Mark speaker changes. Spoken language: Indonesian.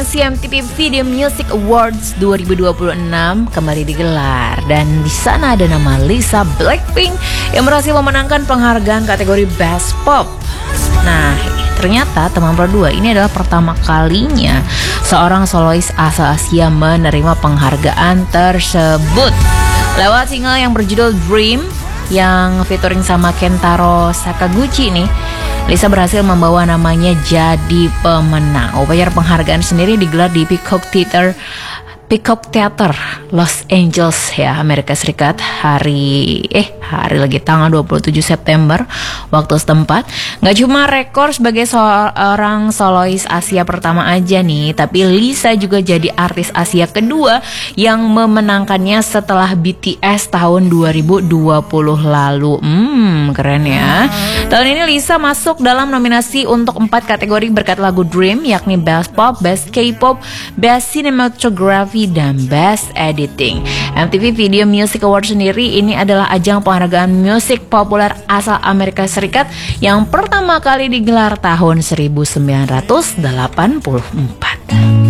Speaker 1: nominasi MTV Video Music Awards 2026 kembali digelar dan di sana ada nama Lisa Blackpink yang berhasil memenangkan penghargaan kategori Best Pop. Nah, ternyata teman-teman berdua ini adalah pertama kalinya seorang solois asal Asia menerima penghargaan tersebut. Lewat single yang berjudul Dream yang featuring sama Kentaro Sakaguchi nih, Lisa berhasil membawa namanya jadi pemenang. Upacara penghargaan sendiri digelar di Peacock Theater Los Angeles ya, Amerika Serikat hari lagi tanggal 27 September waktu setempat. Gak cuma rekor sebagai seorang solois Asia pertama aja nih, tapi Lisa juga jadi artis Asia kedua yang memenangkannya setelah BTS tahun 2020 lalu. Keren ya. Tahun ini Lisa masuk dalam nominasi untuk 4 kategori berkat lagu Dream, yakni Best Pop, Best K-pop, Best Cinematography, dan Best Editing. MTV Video Music Awards sendiri ini adalah ajang penghargaan musik populer asal Amerika Serikat yang pertama kali digelar tahun 1984.